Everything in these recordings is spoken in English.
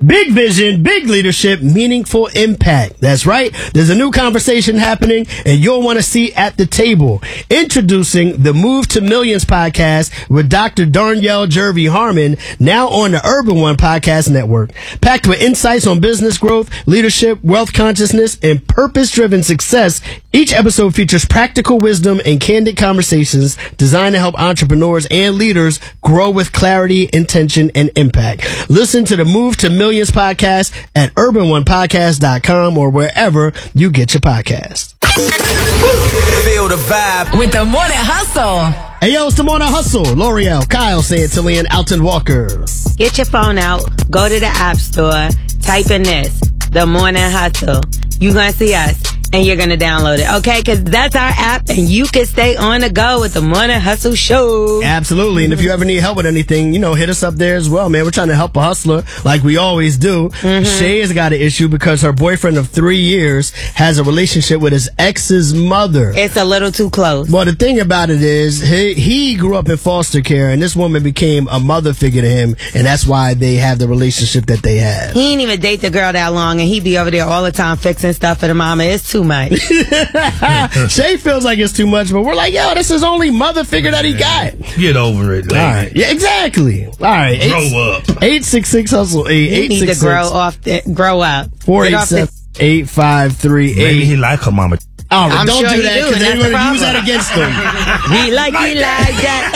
Big vision, big leadership, meaningful impact. That's right. There's a new conversation happening, and you'll want to see at the table. Introducing the Move to Millions podcast with Dr. Darnyelle Jervey Harmon, now on the Urban One Podcast Network. Packed with insights on business growth, leadership, wealth consciousness, and purpose-driven success, each episode features practical wisdom and candid conversations designed to help entrepreneurs and leaders grow with clarity, intention, and impact. Listen to the Move to Millions podcast at urbanonepodcast.com or wherever you get your podcast. Feel the vibe with the Morning Hustle. Hey, yo, it's the Morning Hustle. L'Oreal, Kyle, Santillian, Alton Walker. Get your phone out, go to the App Store, type in this, the Morning Hustle. You're going to see us, and you're going to download it, okay? Because that's our app, and you can stay on the go with the Morning Hustle Show. Absolutely. And if you ever need help with anything, hit us up there as well, man. We're trying to help a hustler like we always do. Shay has got an issue because her boyfriend of 3 years has a relationship with his ex's mother. It's a little too close. Well, the thing about it is he grew up in foster care, and this woman became a mother figure to him, and that's why they have the relationship that they have. He ain't even date the girl that long, and he be over there all the time fixing stuff for the mama. It's too much. Shay feels like it's too much, but we're like, yo, this is only mother figure that he got. Get over it, lady. All right. Yeah, exactly. All right. Grow up. 866-HUSTLE-8. You need to grow up. 487-8538. Maybe he like her mama. All right, I'm don't sure do that because they're going to use that against him. He like that.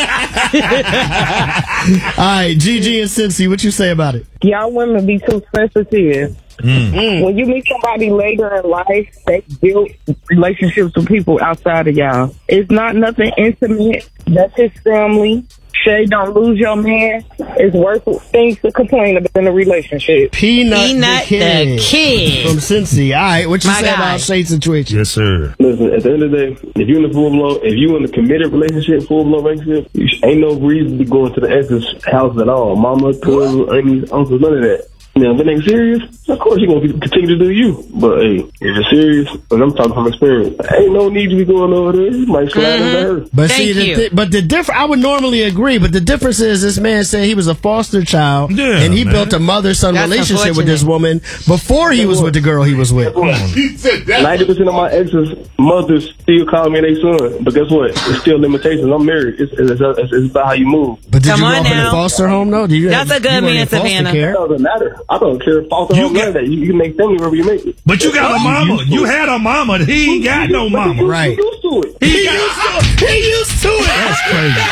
All right, Gigi and Cincy, what you say about it? Y'all women be too sensitive. When you meet somebody later in life, they build relationships with people outside of y'all. It's not nothing intimate. That's his family. Shay, don't lose your man. It's worth things to complain about in a relationship. Peanut the kid. From Cincy. All right, what you say about Shay's situation? Yes, sir. Listen, at the end of the day, if you're in a committed relationship, full-blown relationship, ain't no reason to go into the ex's house at all. Mama, cousin, aunties, uncles, none of that. Now, if it ain't serious, of course you're going to continue to do you. But, hey, if it's serious, and I'm talking from experience, ain't no need to be going over there. You might slide into her. But the difference, I would normally agree, but the difference is this man said he was a foster child, and he built a mother-son relationship with this woman before he was with the girl he was with. 90% of my ex's mothers still call me their son. But guess what? It's still limitations. I'm married. It's about how you move. But did you grow up in a foster home, though? That's a good man, Savannah. It doesn't matter. I don't care. Foster home, none of that. You can make family wherever you make it. But you got a mama. You had a mama. He ain't got no mama. Right. He used to it. He used to it. That's crazy.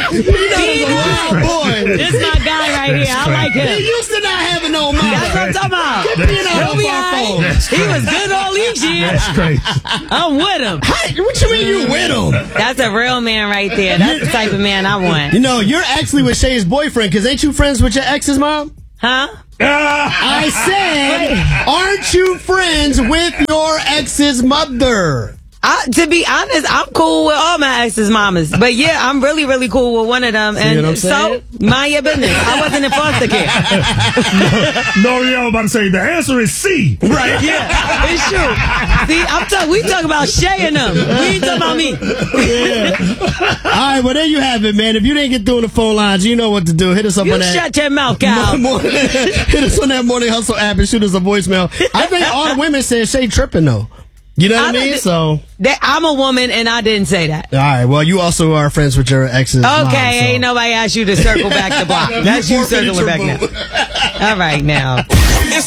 Boy. This is my guy right here. I like him. He used to not having no mama. That's what I'm talking about. He'll be all right. He was good all these years. That's crazy. I'm with him. Hey, what you mean you with him? That's a real man right there. That's the type of man I want. You're actually with Shay's boyfriend, because ain't you friends with your ex's mom? Huh? I said, aren't you friends with your ex's mother? To be honest, I'm cool with all my ex's mamas. But yeah, I'm really, really cool with one of them. And so, mind your business. I wasn't in foster care. No, I was about to say, the answer is C. Right, yeah. It's true. See, we talking about Shay and them. We ain't talking about me. Yeah. All right, well, there you have it, man. If you didn't get through the phone lines, you know what to do. Hit us up on that. Shut your mouth, Kyle. Hit us on that Morning Hustle app and shoot us a voicemail. I think all the women said Shay tripping, though. You know what I mean? So I'm a woman, and I didn't say that. All right. Well, you also are friends with your ex's mom, so. Ain't nobody asked you to circle back the block. That's you circling back now. All right, now.